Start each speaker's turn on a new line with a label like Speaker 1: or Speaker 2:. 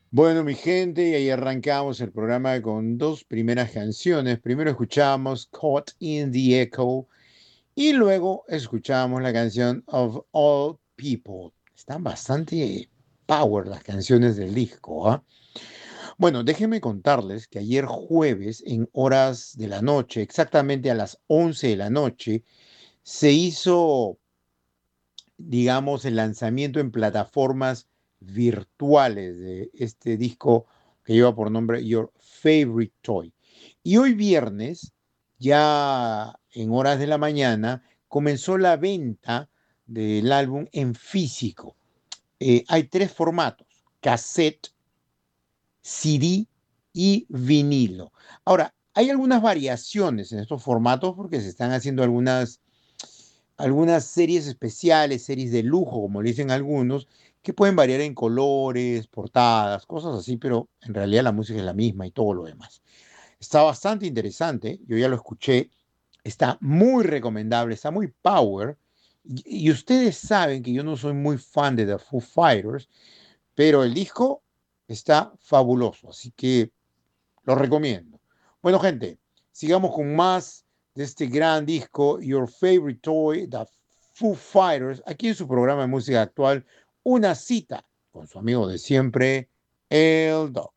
Speaker 1: Bueno, mi gente, y ahí arrancamos el programa con dos primeras canciones. Primero escuchamos Caught in the Echo y luego escuchamos la canción Of All People. Están bastante power las canciones del disco, ¿ah? Bueno, déjenme contarles que ayer jueves, en horas de la noche, exactamente a las 11 de la noche, se hizo, digamos, el lanzamiento en plataformas virtuales de este disco que lleva por nombre Your Favorite Toy. Y hoy viernes, ya en horas de la mañana, comenzó la venta del álbum en físico. Hay tres formatos: cassette, CD y vinilo. Ahora, hay algunas variaciones en estos formatos porque se están haciendo algunas series especiales, series de lujo, como le dicen algunos, que pueden variar en colores, portadas, cosas así, pero en realidad la música es la misma y todo lo demás. Está bastante interesante, yo ya lo escuché, está muy recomendable, está muy power, y ustedes saben que yo no soy muy fan de The Foo Fighters, pero el disco está fabuloso, así que lo recomiendo. Bueno, gente, sigamos con más de este gran disco, Your Favorite Toy, The Foo Fighters, aquí en su programa de música actual, Una cita con su amigo de siempre, el Doc.